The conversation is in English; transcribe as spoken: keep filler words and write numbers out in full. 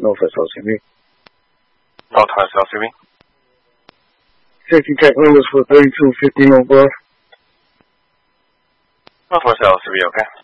Northwest L C B. Northwest L C B. Safety check numbers for thirty-two fifteen over. Northwest L C B, okay.